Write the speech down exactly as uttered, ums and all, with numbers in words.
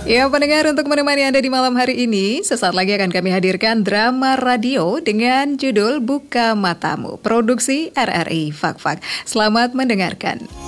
Ya pendengar, untuk menemani Anda di malam hari ini, sesaat lagi akan kami hadirkan drama radio dengan judul Buka Matamu, produksi R R I Fak Fak. Selamat mendengarkan.